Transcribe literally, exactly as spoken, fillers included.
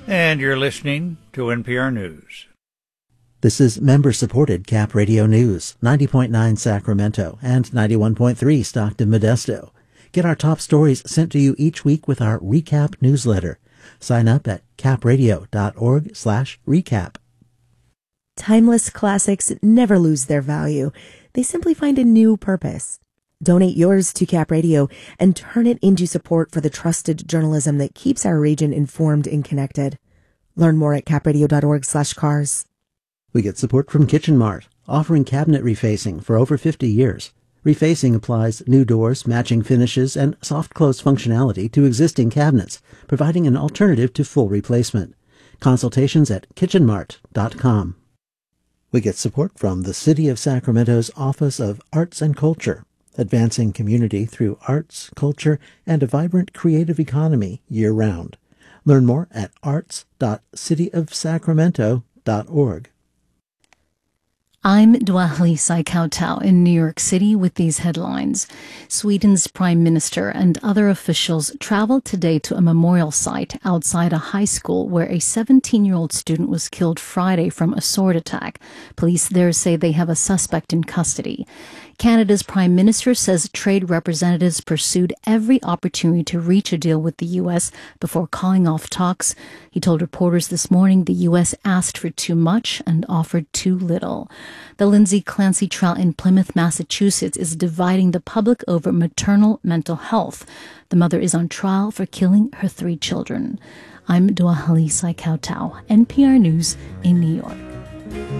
And you're listening to N P R News. This is member-supported Cap Radio News, ninety point nine Sacramento and ninety-one point three Stockton Modesto. Get our top stories sent to you each week with our Recap newsletter. Sign up at capradio.org slash recap. Timeless classics never lose their value. They simply find a new purpose. Donate yours to Cap Radio and turn it into support for the trusted journalism that keeps our region informed and connected. Learn more at capradio.org slash cars. We get support from Kitchen Mart, offering cabinet refacing for over fifty years. Refacing applies new doors, matching finishes, and soft close functionality to existing cabinets, providing an alternative to full replacement. Consultations at kitchen mart dot com. We get support from the City of Sacramento's Office of Arts and Culture, advancing community through arts, culture, and a vibrant creative economy year-round. Learn more at arts dot city of sacramento dot org. I'm Dwali Saikautau in New York City with these headlines. Sweden's prime minister and other officials traveled today to a memorial site outside a high school where a seventeen-year-old student was killed Friday from a sword attack. Police there say they have a suspect in custody. Canada's prime minister says trade representatives pursued every opportunity to reach a deal with the U S before calling off talks. He told reporters this morning the U S asked for too much and offered too little. The Lindsay Clancy trial in Plymouth, Massachusetts is dividing the public over maternal mental health. The mother is on trial for killing her three children. I'm Dwali Saikautau, N P R News in New York.